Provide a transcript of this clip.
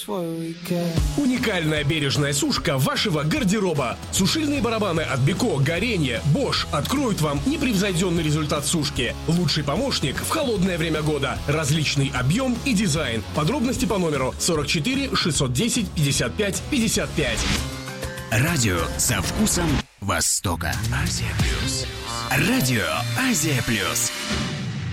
Уникальная бережная сушка вашего гардероба. Сушильные барабаны от Беко, Горение, Bosch откроют вам непревзойденный результат сушки. Лучший помощник в холодное время года. Различный объем и дизайн. Подробности по номеру 44 610 55 55. Радио со вкусом Востока. Азия Плюс. Радио Азия Плюс.